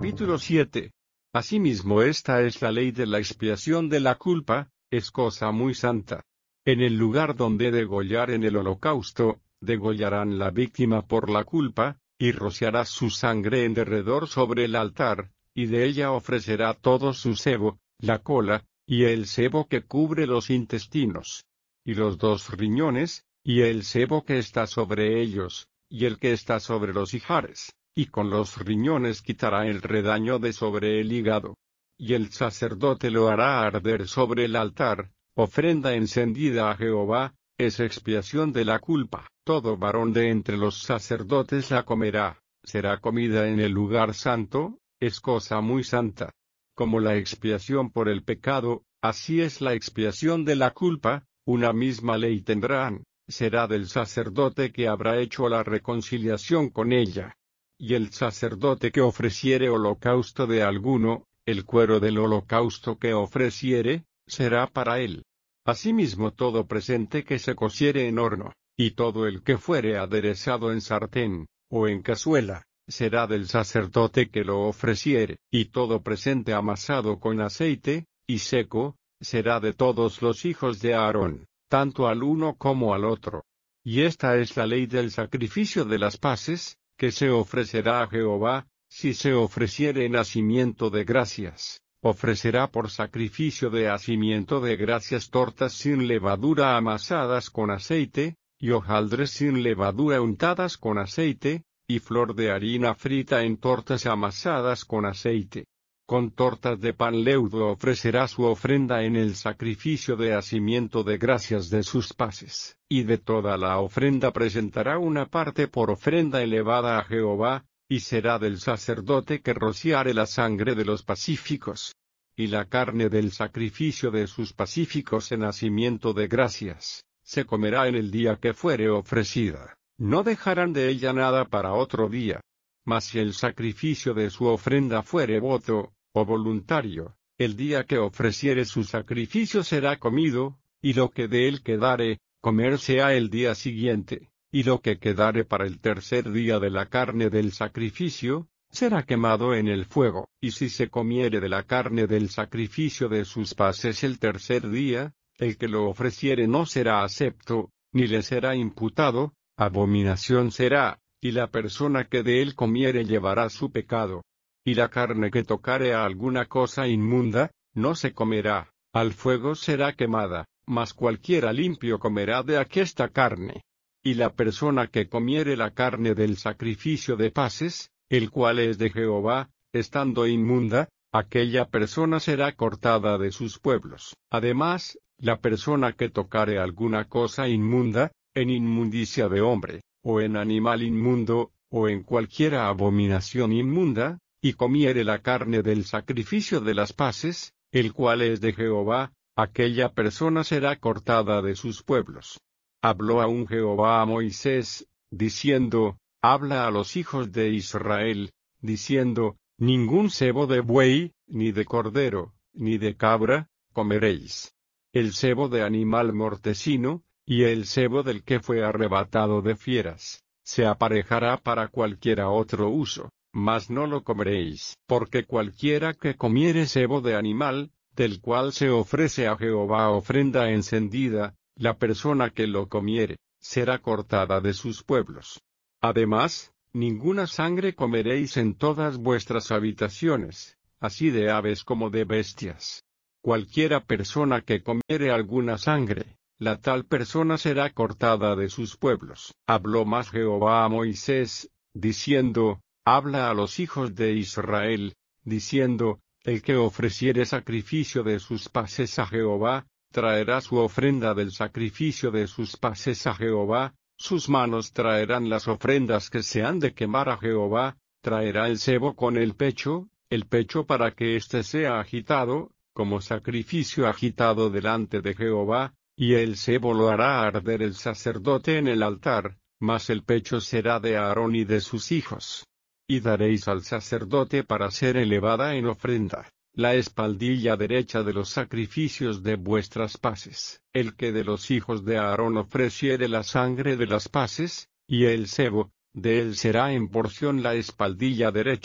Capítulo 7. Asimismo, esta es la ley de la expiación de la culpa, es cosa muy santa. En el lugar donde degollar en el holocausto, degollarán la víctima por la culpa, y rociará su sangre en derredor sobre el altar, y de ella ofrecerá todo su sebo, la cola, y el sebo que cubre los intestinos, y los 2 riñones, y el sebo que está sobre ellos, y el que está sobre los ijares, y con los riñones quitará el redaño de sobre el hígado. Y el sacerdote lo hará arder sobre el altar, ofrenda encendida a Jehová, es expiación de la culpa. Todo varón de entre los sacerdotes la comerá, será comida en el lugar santo, es cosa muy santa. Como la expiación por el pecado, así es la expiación de la culpa, una misma ley tendrán, será del sacerdote que habrá hecho la reconciliación con ella. Y el sacerdote que ofreciere holocausto de alguno, el cuero del holocausto que ofreciere, será para él. Asimismo todo presente que se cociere en horno, y todo el que fuere aderezado en sartén, o en cazuela, será del sacerdote que lo ofreciere, y todo presente amasado con aceite, y seco, será de todos los hijos de Aarón, tanto al uno como al otro. Y esta es la ley del sacrificio de las paces, que se ofrecerá a Jehová, si se ofreciere en hacimiento de gracias, ofrecerá por sacrificio de hacimiento de gracias tortas sin levadura amasadas con aceite, y hojaldres sin levadura untadas con aceite, y flor de harina frita en tortas amasadas con aceite. Con tortas de pan leudo ofrecerá su ofrenda en el sacrificio de hacimiento de gracias de sus paces, y de toda la ofrenda presentará una parte por ofrenda elevada a Jehová, y será del sacerdote que rociare la sangre de los pacíficos, y la carne del sacrificio de sus pacíficos en hacimiento de gracias, se comerá en el día que fuere ofrecida, no dejarán de ella nada para otro día. Mas si el sacrificio de su ofrenda fuere voto, o voluntario, el día que ofreciere su sacrificio será comido, y lo que de él quedare, comerse ha el día siguiente, y lo que quedare para el tercer día de la carne del sacrificio, será quemado en el fuego. Y si se comiere de la carne del sacrificio de sus paces el tercer día, el que lo ofreciere no será acepto, ni le será imputado, abominación será, y la persona que de él comiere llevará su pecado. Y la carne que tocare a alguna cosa inmunda, no se comerá, al fuego será quemada, mas cualquiera limpio comerá de aquesta carne. Y la persona que comiere la carne del sacrificio de paces, el cual es de Jehová, estando inmunda, aquella persona será cortada de sus pueblos. Además, la persona que tocare alguna cosa inmunda, en inmundicia de hombre, o en animal inmundo, o en cualquiera abominación inmunda, y comiere la carne del sacrificio de las paces, el cual es de Jehová, aquella persona será cortada de sus pueblos. Habló aún Jehová a Moisés, diciendo, habla a los hijos de Israel, diciendo, ningún sebo de buey, ni de cordero, ni de cabra, comeréis. El sebo de animal mortecino, y el sebo del que fue arrebatado de fieras, se aparejará para cualquiera otro uso, mas no lo comeréis. Porque cualquiera que comiere sebo de animal, del cual se ofrece a Jehová ofrenda encendida, la persona que lo comiere, será cortada de sus pueblos. Además, ninguna sangre comeréis en todas vuestras habitaciones, así de aves como de bestias. Cualquiera persona que comiere alguna sangre, la tal persona será cortada de sus pueblos. Habló más Jehová a Moisés, diciendo, habla a los hijos de Israel, diciendo, el que ofreciere sacrificio de sus paces a Jehová, traerá su ofrenda del sacrificio de sus paces a Jehová, sus manos traerán las ofrendas que se han de quemar a Jehová, traerá el sebo con el pecho para que éste sea agitado, como sacrificio agitado delante de Jehová, y el sebo lo hará arder el sacerdote en el altar, mas el pecho será de Aarón y de sus hijos. Y daréis al sacerdote para ser elevada en ofrenda, la espaldilla derecha de los sacrificios de vuestras paces. El que de los hijos de Aarón ofreciere la sangre de las paces, y el sebo, de él será en porción la espaldilla derecha.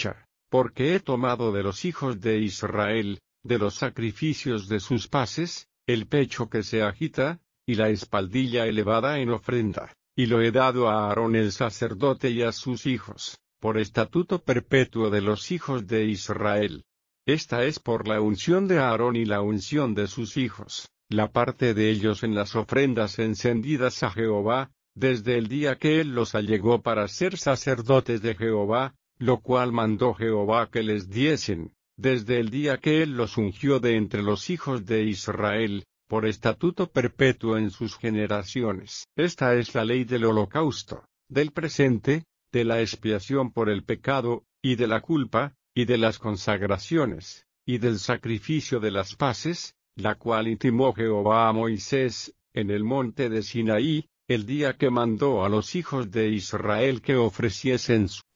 porque he tomado de los hijos de Israel, de los sacrificios de sus paces, el pecho que se agita, y la espaldilla elevada en ofrenda, y lo he dado a Aarón el sacerdote y a sus hijos, por estatuto perpetuo de los hijos de Israel. Esta es por la unción de Aarón y la unción de sus hijos, la parte de ellos en las ofrendas encendidas a Jehová, desde el día que él los allegó para ser sacerdotes de Jehová, lo cual mandó Jehová que les diesen, desde el día que él los ungió de entre los hijos de Israel, por estatuto perpetuo en sus generaciones. Esta es la ley del holocausto, del presente, de la expiación por el pecado, y de la culpa, y de las consagraciones, y del sacrificio de las paces, la cual intimó Jehová a Moisés, en el monte de Sinaí, el día que mandó a los hijos de Israel que ofreciesen